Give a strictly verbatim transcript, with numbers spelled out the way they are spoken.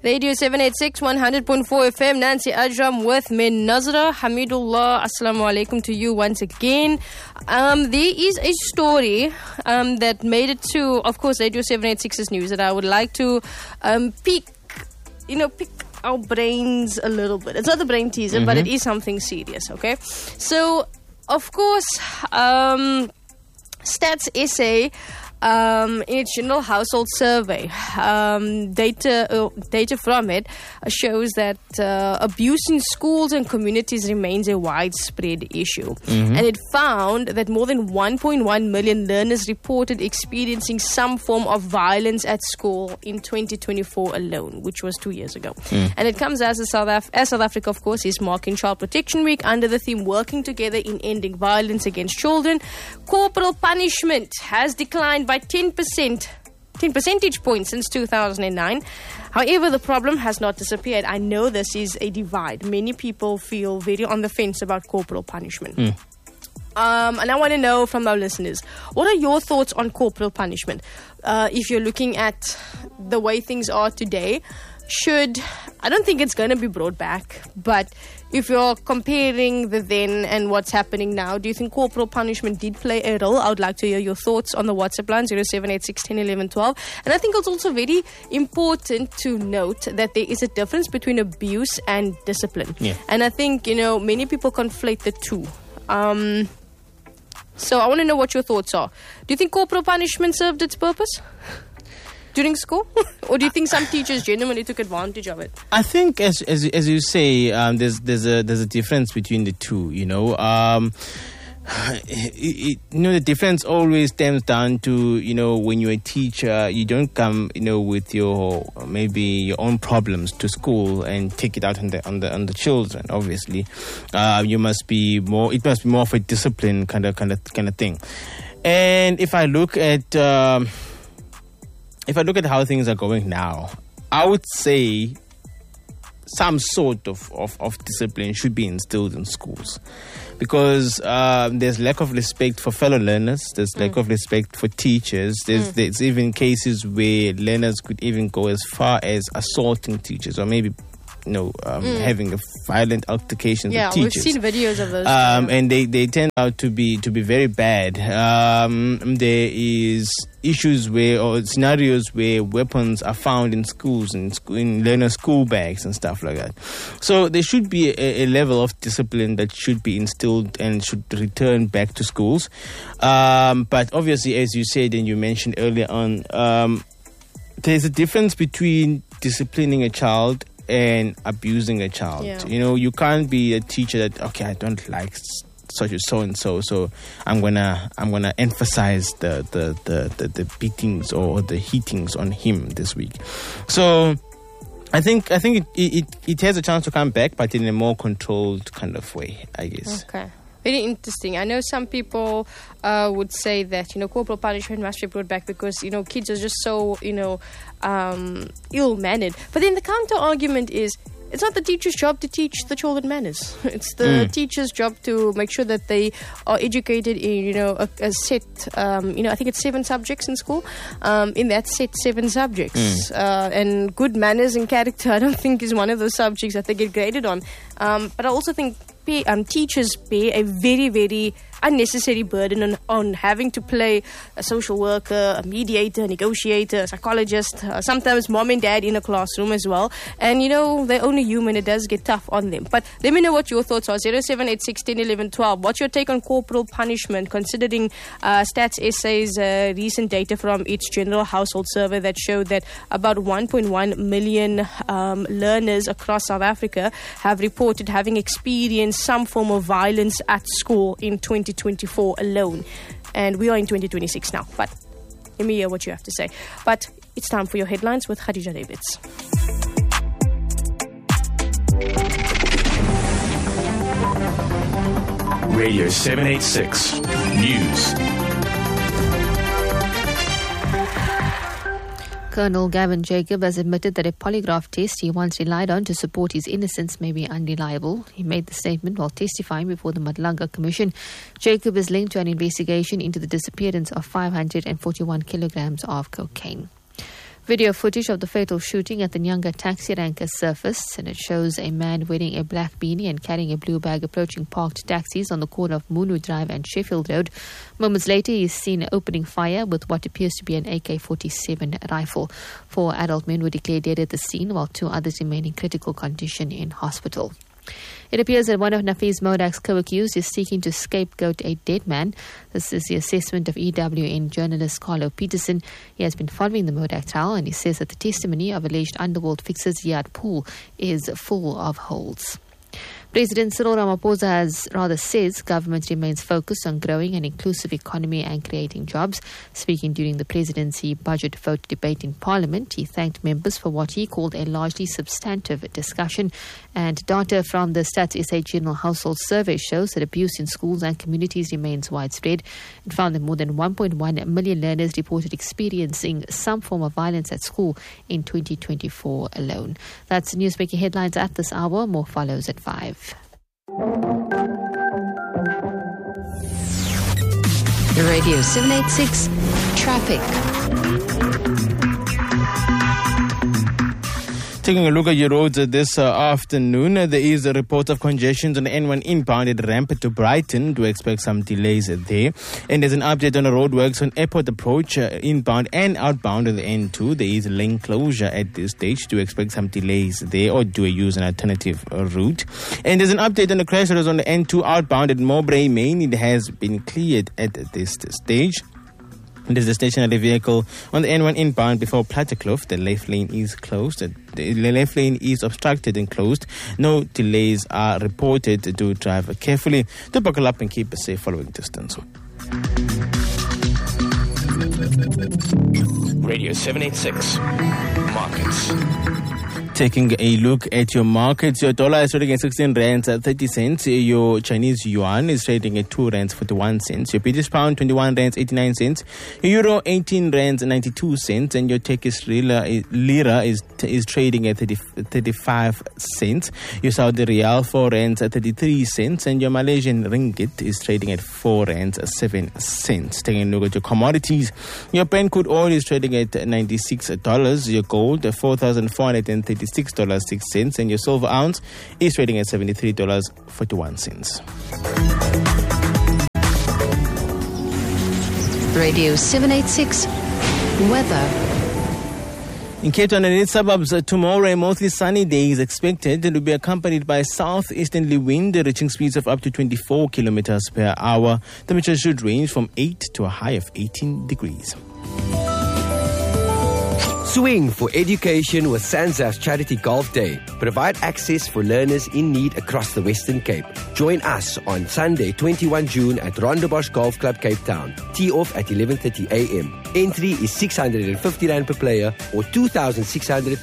Radio seven eighty-six, one hundred point four F M. Nancy Ajram with Min Nazra. Hamidullah, assalamu alaikum to you once again. Um, there is a story um, that made it to, of course, Radio seven eighty-six's news that I would like to um, pick, you know, pick our brains a little bit. It's not the brain teaser, mm-hmm. but it is something serious, okay? So, of course, um, Stats S A... Um, in its general household survey, um, data uh, data from it shows that uh, abuse in schools and communities remains a widespread issue. Mm-hmm. And it found that more than one point one million learners reported experiencing some form of violence at school in twenty twenty-four alone, which was two years ago. Mm. And it comes as, a South Af- as South Africa, of course, is marking Child Protection Week under the theme Working Together in Ending Violence Against Children. Corporal punishment has declined by ten percent, ten percentage points since two thousand nine. However, the problem has not disappeared. I know this is a divide. Many people feel very on the fence about corporal punishment. Mm. Um, and I want to know from our listeners, what are your thoughts on corporal punishment? Uh, if you're looking at the way things are today, should, I don't think it's going to be brought back, but if you're comparing the then and what's happening now, do you think corporal punishment did play a role? I would like to hear your thoughts on the WhatsApp line, zero seven eight six, one zero one one, one two. And I think it's also very important to note that there is a difference between abuse and discipline. Yeah. And I think, you know, many people conflate the two. Um, so I want to know what your thoughts are. Do you think corporal punishment served its purpose during school? Or do you think some teachers genuinely took advantage of it? I think, as as, as you say, um, there's there's a there's a difference between the two. You know, um, it, it, you know, the difference always stems down to, you know, when you're a teacher, you don't come, you know, with your maybe your own problems to school and take it out on the on the on the children. Obviously, uh, you must be more. It must be more of a discipline kind of kind of kind of thing. And if I look at um, If I look at how things are going now, I would say some sort of, of, of discipline should be instilled in schools, because um, there's lack of respect for fellow learners. There's mm. lack of respect for teachers. There's, mm. there's even cases where learners could even go as far as assaulting teachers, or maybe, you know, um, mm. having a violent altercations yeah, with teachers. Yeah, we've seen videos of those. Um, and they, they turn out to be to be very bad. Um, there is issues where, or scenarios where weapons are found in schools and in, in learner school bags and stuff like that. So there should be a, a level of discipline that should be instilled and should return back to schools. Um, but obviously, as you said and you mentioned earlier on, um, there's a difference between disciplining a child and abusing a child. Yeah. You know, you can't be a teacher that, okay, I don't like such as so and so, so I'm gonna I'm gonna emphasize the the, the, the, the beatings or the hitings on him this week. So I think I think it, it it has a chance to come back, but in a more controlled kind of way, I guess. Okay. Very interesting. I know some people uh, would say that, you know, corporal punishment must be brought back because, you know, kids are just so, you know, um, ill-mannered. But then the counter-argument is, it's not the teacher's job to teach the children manners. It's the mm. teacher's job to make sure that they are educated in, you know, a, a set, um, you know, I think it's seven subjects in school. Um, in that set, seven subjects. Mm. Uh, and good manners and character, I don't think, is one of those subjects that they get graded on. Um, but I also think Pay, um, teachers bear a very, very unnecessary burden on, on having to play a social worker, a mediator, a negotiator, a psychologist, uh, sometimes mom and dad in a classroom as well. And, you know, they're only human. It does get tough on them. But let me know what your thoughts are. zero seven eight six, one zero one one, one two. What's your take on corporal punishment, considering uh, Stats S A's uh, recent data from its general household survey that showed that about one point one million um, learners across South Africa have reported having experienced some form of violence at school in twenty twenty-four alone, and we are in twenty twenty-six now. But let me hear what you have to say. But it's time for your headlines with Khadija Davids. Radio seven eighty-six News. Colonel Gavin Jacob has admitted that a polygraph test he once relied on to support his innocence may be unreliable. He made the statement while testifying before the Madlanga Commission. Jacob is linked to an investigation into the disappearance of five hundred forty-one kilograms of cocaine. Video footage of the fatal shooting at the Nyanga taxi rank has surfaced, and it shows a man wearing a black beanie and carrying a blue bag approaching parked taxis on the corner of Munu Drive and Sheffield Road. Moments later, he is seen opening fire with what appears to be an A K forty-seven rifle. Four adult men were declared dead at the scene, while two others remain in critical condition in hospital. It appears that one of Nafeez Modak's co-accused is seeking to scapegoat a dead man. This is the assessment of E W N journalist Carlo Peterson. He has been following the Modak trial, and he says that the testimony of alleged underworld fixer Ziad Pool is full of holes. President Cyril Ramaphosa has rather says government remains focused on growing an inclusive economy and creating jobs. Speaking during the presidency budget vote debate in Parliament, he thanked members for what he called a largely substantive discussion. And data from the Stats S A General Household Survey shows that abuse in schools and communities remains widespread. It found that more than one point one million learners reported experiencing some form of violence at school in twenty twenty-four alone. That's Newsmaker headlines at this hour. More follows at five. Radio seven eighty-six Traffic. Taking a look at your roads this uh, afternoon, uh, there is a report of congestions on the N one inbound at Ramp to Brighton. Do expect some delays there. And there's an update on the roadworks on Airport Approach uh, inbound and outbound on the N two. There is a lane closure at this stage. Do expect some delays there, or do use an alternative uh, route. And there's an update on the crash that was on the N two outbound at Mowbray Main. It has been cleared at this stage. There's a stationary vehicle on the N one inbound before Plattekloof. The left lane is closed. The left lane is obstructed and closed. No delays are reported. Do drive carefully. Do buckle up and keep a safe following distance. Radio seven eighty-six Markets. Taking a look at your markets, your dollar is trading at sixteen rands at thirty cents. Your Chinese yuan is trading at two rands forty-one cents. Your British pound twenty-one rands eighty-nine cents. Your euro eighteen rands ninety-two cents, and your Turkish lira is, lira is is trading at thirty, thirty-five cents. Your Saudi rial four rands at thirty-three cents, and your Malaysian ringgit is trading at four rands seven cents. Taking a look at your commodities, your Brent crude oil is trading at ninety-six dollars. Your gold four thousand four hundred thirty. six dollars and six cents, and your silver ounce is trading at seventy-three dollars and forty-one cents. Radio seven eighty-six Weather. In Cape Town and its suburbs, uh, tomorrow a mostly sunny day is expected. It will be accompanied by southeasterly wind reaching speeds of up to twenty-four kilometers per hour. Temperatures should range from eight to a high of eighteen degrees. Swing for education with SANZAF's Charity Golf Day. Provide access for learners in need across the Western Cape. Join us on Sunday, twenty-first of June at Rondebosch Golf Club, Cape Town. Tee off at eleven thirty a.m. Entry is six hundred fifty rand per player or two thousand six hundred